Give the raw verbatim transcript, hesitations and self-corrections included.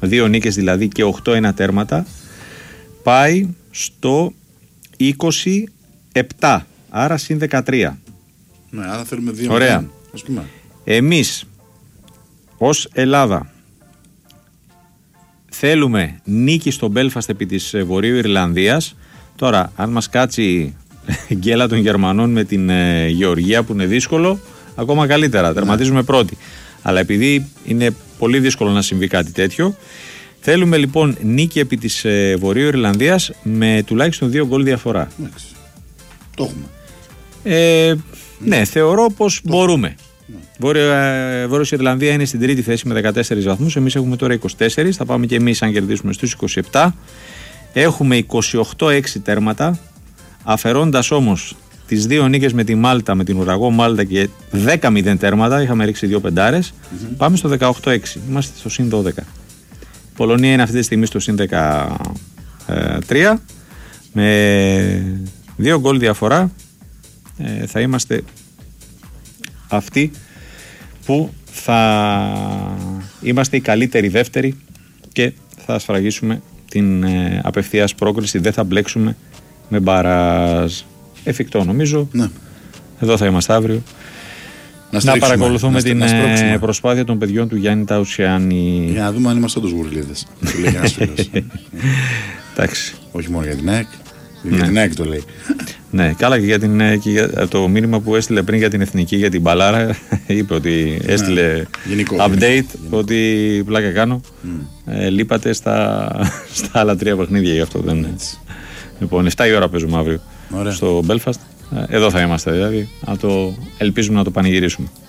δύο νίκες δηλαδή και οκτώ ένα τέρματα, πάει στο είκοσι επτά, άρα συν δεκατρία. Ναι, άρα θέλουμε δύο. Ωραία. Ας εμείς ως Ελλάδα θέλουμε νίκη στο Μπέλφαστ επί της Βορείου Ιρλανδίας. Τώρα, αν μας κάτσει γκέλα των Γερμανών με την ε, Γεωργία που είναι δύσκολο, ακόμα καλύτερα, τερματίζουμε πρώτοι. Αλλά επειδή είναι πολύ δύσκολο να συμβεί κάτι τέτοιο, θέλουμε λοιπόν νίκη επί της ε, Βορείου Ιρλανδίας με τουλάχιστον δύο γκολ διαφορά. Εντάξει. Το έχουμε. Ε, ναι, θεωρώ πως το μπορούμε. Ναι. Βόρεια Ιρλανδία είναι στην τρίτη θέση με δεκατέσσερις βαθμούς. Εμείς έχουμε τώρα είκοσι τέσσερις. Θα πάμε και εμείς αν κερδίσουμε στους είκοσι επτά. Έχουμε είκοσι οκτώ έξι τέρματα. Αφαιρώντας όμως τις δύο νίκες με τη Μάλτα, με την Ουραγό Μάλτα και δέκα μηδέν τέρματα, είχαμε ρίξει δύο πεντάρες. Mm-hmm. Πάμε στο δεκαοκτώ έξι. Είμαστε στο συν δώδεκα. Η Πολωνία είναι αυτή τη στιγμή στο συν δεκατρία. Με δύο γκολ διαφορά ε, θα είμαστε αυτοί που θα είμαστε οι καλύτεροι δεύτεροι και θα ασφραγίσουμε την ε, απευθείας πρόκριση. Δεν θα μπλέξουμε με μπαράζ. Εφικτό νομίζω. Ναι. Εδώ θα είμαστε αύριο να, να παρακολουθούμε να την να προσπάθεια των παιδιών του Γιάννη Ταουσιάννη. Για να δούμε αν είμαστε τους γουρλίδες. Εντάξει. Όχι μόνο για την ΑΕΚ. Για την ΑΕΚ το λέει. Ναι, καλά, και για, την, και για το μήνυμα που έστειλε πριν για την εθνική, για την μπαλάρα, είπε ότι έστειλε ναι, γενικό, update γενικό. Ότι πλάκα κάνω. Mm. Ε, λείπατε στα, στα άλλα τρία παιχνίδια, γι' αυτό δεν είναι. Λοιπόν, εφτά η ώρα παίζουμε αύριο. Ωραία. Στο Belfast. Εδώ θα είμαστε δηλαδή. Να το ελπίζουμε να το πανηγυρίσουμε.